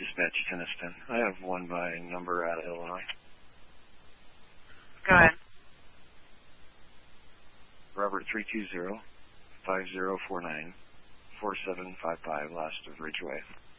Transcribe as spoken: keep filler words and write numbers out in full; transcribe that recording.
Dispatch Tenniston. I have one by number out of Illinois. Go ahead. Robert three two zero, five zero four nine, four seven five five, last of Ridgeway.